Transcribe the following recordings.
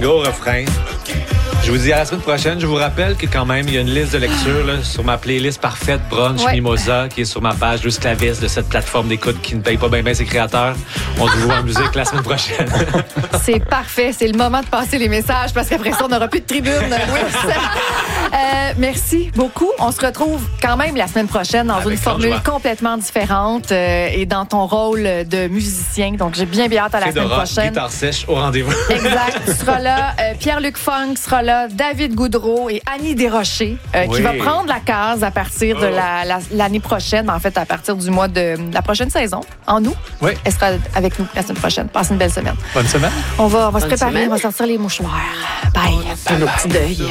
Gros refrain. Je vous dis à la semaine prochaine. Je vous rappelle que quand même, il y a une liste de lecture là, sur ma playlist parfaite Brunch Mimosa qui est sur ma page Juste Clavis de cette plateforme d'écoute qui ne paye pas bien ses créateurs. On se voit en musique la semaine prochaine. C'est parfait. C'est le moment de passer les messages parce qu'après ça, on n'aura plus de tribune. Merci beaucoup. On se retrouve quand même la semaine prochaine dans une formule complètement différente et dans ton rôle de musicien. Donc, j'ai bien hâte à la semaine prochaine. Guitare sèche au rendez-vous. Exact. Tu seras là. Pierre-Luc Funk sera là. David Goudreau et Annie Desrochers qui va prendre la case à partir de l'année prochaine, en fait, à partir du mois de la prochaine saison, en août. Oui. Elle sera avec nous la semaine prochaine. Passe une belle semaine. Bonne semaine. On va se préparer, on va sortir les mouchoirs. Bye. Pour nos petits deuils.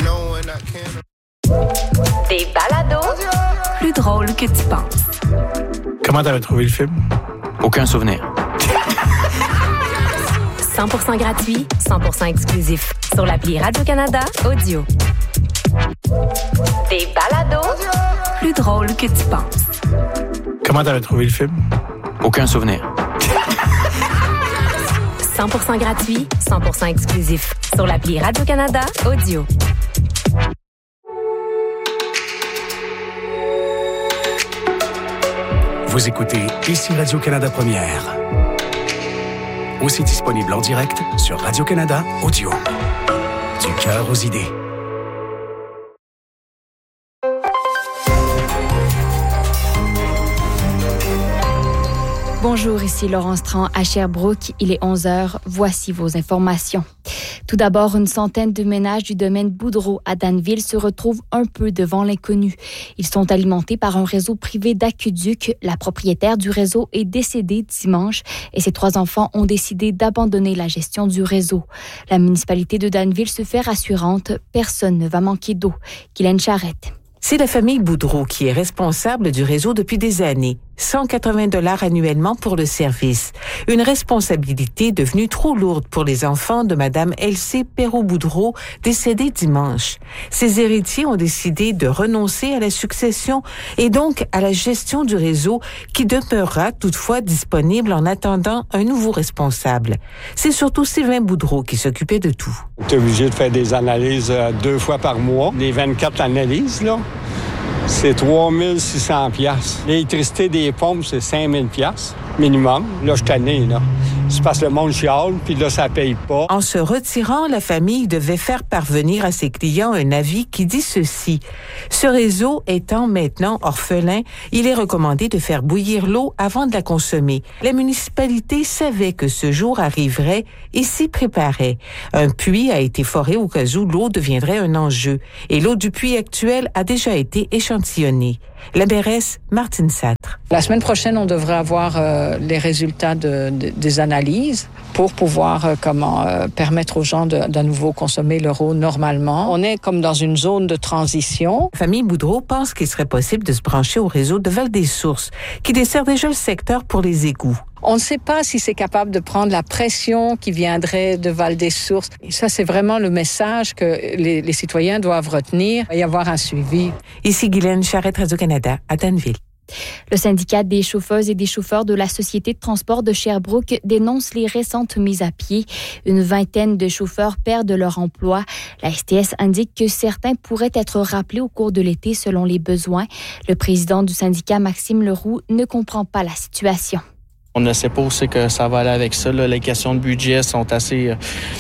Des balados plus drôles que tu penses. Comment t'avais trouvé le film? Aucun souvenir. 100% gratuit, 100% exclusif. Sur l'appli Radio-Canada Audio. Des balados plus drôles que tu penses. Comment t'avais trouvé le film? Aucun souvenir. 100% gratuit, 100% exclusif. Sur l'appli Radio-Canada Audio. Vous écoutez ici Radio-Canada Première. Aussi disponible en direct sur Radio-Canada Audio. Du cœur aux idées. Bonjour, ici Laurence Tran à Sherbrooke. Il est 11h. Voici vos informations. Tout d'abord, une centaine de ménages du domaine Boudreau à Danville se retrouvent un peu devant l'inconnu. Ils sont alimentés par un réseau privé d'aqueduc. La propriétaire du réseau est décédée dimanche et ses 3 enfants ont décidé d'abandonner la gestion du réseau. La municipalité de Danville se fait rassurante. Personne ne va manquer d'eau. Guylaine Charrette. C'est la famille Boudreau qui est responsable du réseau depuis des années. 180 $ annuellement pour le service. Une responsabilité devenue trop lourde pour les enfants de Madame Elsie Perrault-Boudreau, décédée dimanche. Ses héritiers ont décidé de renoncer à la succession et donc à la gestion du réseau qui demeurera toutefois disponible en attendant un nouveau responsable. C'est surtout Sylvain Boudreau qui s'occupait de tout. Tu es obligé de faire des analyses 2 fois par mois. Les 24 analyses, là. C'est 3 600 $. L'électricité des pompes, c'est 5 000 $ minimum. Là, je suis tanné, là. C'est parce que le monde chiale, puis là, ça paye pas. En se retirant, la famille devait faire parvenir à ses clients un avis qui dit ceci. Ce réseau étant maintenant orphelin, il est recommandé de faire bouillir l'eau avant de la consommer. La municipalité savait que ce jour arriverait et s'y préparait. Un puits a été foré au cas où l'eau deviendrait un enjeu. Et l'eau du puits actuel a déjà été échantillonnée. La mairesse Martine Satre. La semaine prochaine, on devrait avoir les résultats des analyses pour pouvoir permettre aux gens d'à nouveau consommer leur eau normalement. On est comme dans une zone de transition. La famille Boudreau pense qu'il serait possible de se brancher au réseau de Val-des-Sources, qui dessert déjà le secteur pour les égouts. On ne sait pas si c'est capable de prendre la pression qui viendrait de Val-des-Sources. Et ça, c'est vraiment le message que les citoyens doivent retenir. Il va y avoir un suivi. Ici Guylaine Charrette, Radio-Canada, à Danville. Le syndicat des chauffeuses et des chauffeurs de la Société de transport de Sherbrooke dénonce les récentes mises à pied. Une vingtaine de chauffeurs perdent leur emploi. La STS indique que certains pourraient être rappelés au cours de l'été selon les besoins. Le président du syndicat, Maxime Leroux, ne comprend pas la situation. On ne sait pas où c'est que ça va aller avec ça. Là. Les questions de budget sont assez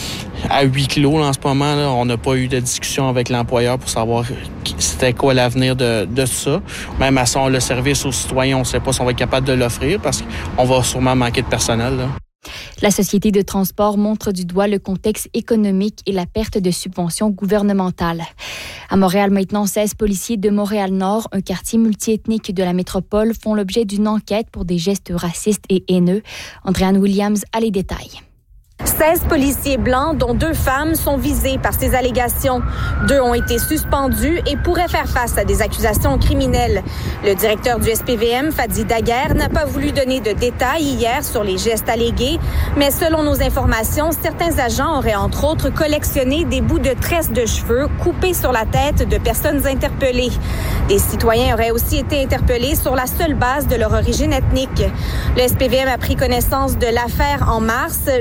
à huis clos là, en ce moment. Là. On n'a pas eu de discussion avec l'employeur pour savoir c'était quoi l'avenir de ça. Même à son le service aux citoyens, on ne sait pas si on va être capable de l'offrir parce qu'on va sûrement manquer de personnel. Là. La Société de transport montre du doigt le contexte économique et la perte de subventions gouvernementales. À Montréal, maintenant, 16 policiers de Montréal-Nord, un quartier multiethnique de la métropole, font l'objet d'une enquête pour des gestes racistes et haineux. Andréanne Williams a les détails. 16 policiers blancs, dont 2 femmes, sont visés par ces allégations. 2 ont été suspendus et pourraient faire face à des accusations criminelles. Le directeur du SPVM, Fadi Daguerre, n'a pas voulu donner de détails hier sur les gestes allégués, mais selon nos informations, certains agents auraient entre autres collectionné des bouts de tresses de cheveux coupés sur la tête de personnes interpellées. Des citoyens auraient aussi été interpellés sur la seule base de leur origine ethnique. Le SPVM a pris connaissance de l'affaire en mars lorsque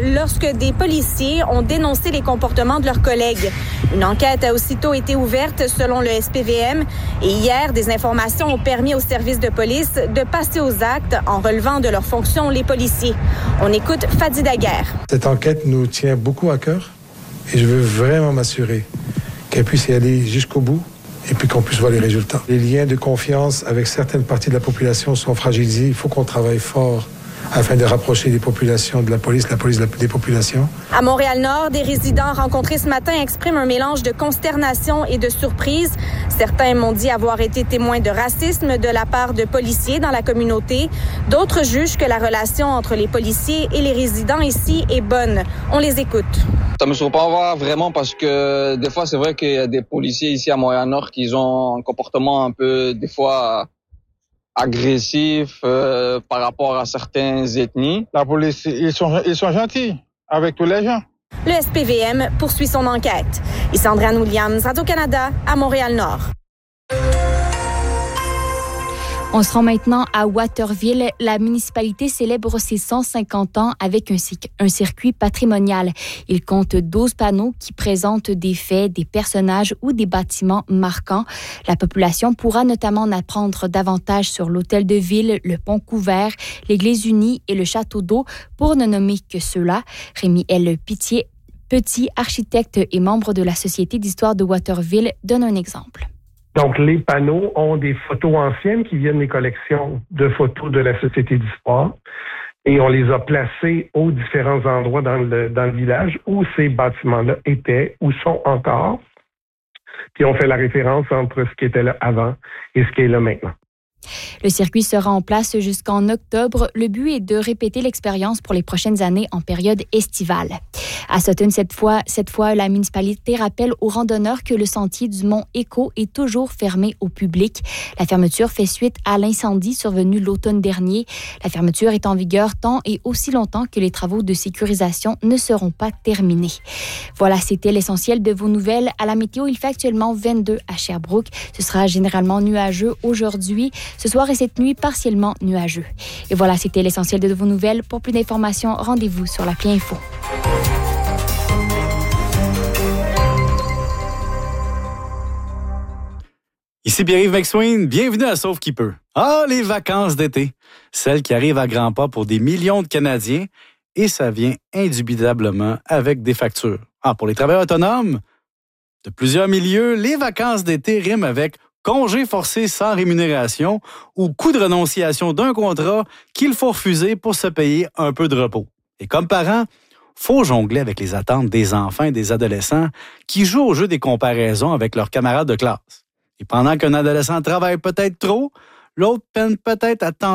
que des policiers ont dénoncé les comportements de leurs collègues. Une enquête a aussitôt été ouverte selon le SPVM et hier, des informations ont permis aux services de police de passer aux actes en relevant de leurs fonctions les policiers. On écoute Fadi Daguerre. Cette enquête nous tient beaucoup à cœur et je veux vraiment m'assurer qu'elle puisse y aller jusqu'au bout et puis qu'on puisse voir les résultats. Les liens de confiance avec certaines parties de la population sont fragilisés. Il faut qu'on travaille fort afin de rapprocher les populations de la police des populations. À Montréal-Nord, des résidents rencontrés ce matin expriment un mélange de consternation et de surprise. Certains m'ont dit avoir été témoins de racisme de la part de policiers dans la communauté. D'autres jugent que la relation entre les policiers et les résidents ici est bonne. On les écoute. Ça me surprend pas vraiment parce que des fois, c'est vrai qu'il y a des policiers ici à Montréal-Nord qui ont un comportement un peu, des fois, agressif par rapport à certaines ethnies. La police, ils sont gentils avec tous les gens. Le SPVM poursuit son enquête. Ici Andréane Williams, Radio-Canada, à Montréal-Nord. On se rend maintenant à Waterville. La municipalité célèbre ses 150 ans avec un circuit patrimonial. Il compte 12 panneaux qui présentent des faits, des personnages ou des bâtiments marquants. La population pourra notamment en apprendre davantage sur l'hôtel de ville, le pont couvert, l'église unie et le château d'eau, pour ne nommer que ceux-là. Rémi L. Petit, architecte et membre de la Société d'histoire de Waterville, donne un exemple. Donc, les panneaux ont des photos anciennes qui viennent des collections de photos de la Société d'histoire et on les a placés aux différents endroits dans le village où ces bâtiments-là étaient ou sont encore. Puis on fait la référence entre ce qui était là avant et ce qui est là maintenant. Le circuit sera en place jusqu'en octobre. Le but est de répéter l'expérience pour les prochaines années en période estivale. À Sutton, cette fois, la municipalité rappelle aux randonneurs que le sentier du Mont Écho est toujours fermé au public. La fermeture fait suite à l'incendie survenu l'automne dernier. La fermeture est en vigueur tant et aussi longtemps que les travaux de sécurisation ne seront pas terminés. Voilà, c'était l'essentiel de vos nouvelles. À la météo, il fait actuellement 22 à Sherbrooke. Ce sera généralement nuageux aujourd'hui. Ce soir et cette nuit, partiellement nuageux. Et voilà, c'était l'essentiel de vos nouvelles. Pour plus d'informations, rendez-vous sur l'appli Info. Ici Pierre-Yves McSween, bienvenue à Sauve qui peut. Ah, les vacances d'été, celles qui arrivent à grands pas pour des millions de Canadiens, et ça vient indubitablement avec des factures. Ah, pour les travailleurs autonomes, de plusieurs milieux, les vacances d'été riment avec congé forcé sans rémunération ou coût de renonciation d'un contrat qu'il faut refuser pour se payer un peu de repos. Et comme parents, faut jongler avec les attentes des enfants et des adolescents qui jouent au jeu des comparaisons avec leurs camarades de classe. Et pendant qu'un adolescent travaille peut-être trop, l'autre peine peut-être à